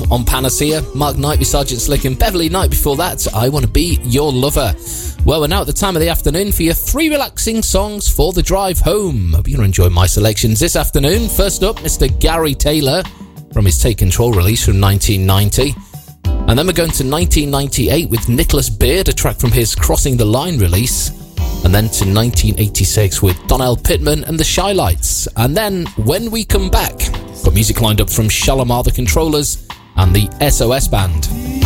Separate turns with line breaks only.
on Panacea, Mark Knight with Sergeant Slick, and Beverly Knight before that, I Want to Be Your Lover. Well, we're now at the time of the afternoon for your 3 relaxing songs for the drive home. Hope you're going to enjoy my selections this afternoon. First up, Mr. Gary Taylor from his Take Control release from 1990. And then we're going to 1998 with Nicholas Beard, a track from his Crossing the Line release. And then to 1986 with Donnell Pittman and the Shy Lights. And then, when we come back, got music lined up from Shalamar the Controllers and the SOS Band.